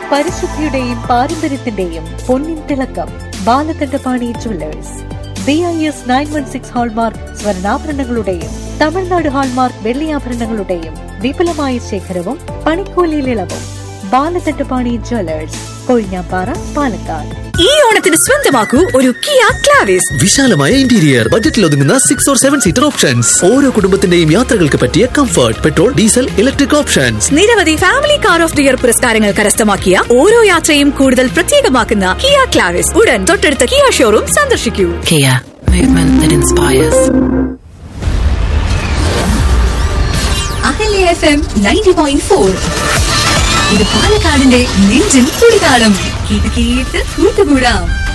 പരിശുദ്ധിയുടെയും പാരമ്പര്യത്തിന്റെയും പൊന്നിൻ തിളക്കം. Balakandapani jewellers. BIS 916 hallmark സ്വർണ്ണാഭരണങ്ങളുടെയും Tamil Nadu hallmark വെള്ളിയാഭരണങ്ങളുടെയും വിപുലമായ ശേഖരവും പണിക്കൂലിയിൽ ഇളവും. ബാലകണ്ഠപാണി ജുവല്ലേഴ്സ്, കൊഴിഞ്ഞാപ്പാറ, പാലക്കാട്. ഈ ഓണത്തിന് സ്വന്തമാക്കൂ ഒരു കിയ ക്ലാവിസ്. വിശാലമായ ഇന്റീരിയർ, ബജറ്റിൽ ഒതുങ്ങുന്ന 6 or 7 സീറ്റർ ഓപ്ഷൻസ്, ഓരോ കുടുംബത്തിന്റെയും യാത്രകൾക്ക് പറ്റിയ comfort, petrol, diesel, electric options. നിരവധി family car of the year പുരസ്കാരങ്ങൾ കരസ്ഥമാക്കിയ ഓരോ യാത്രയും കൂടുതൽ പ്രത്യേകമാക്കുന്ന കിയ ക്ലാവിസ് ഉടൻ തൊട്ടടുത്ത കിയ ഷോറൂം സന്ദർശിക്കൂ. Kia, movement that inspires. Ahalya FM 90.4. ഇത് പാലക്കാടിന്റെ നെഞ്ചിൻ തുടിതാളം. കേട്ട് കൂട്ടുകൂടാം.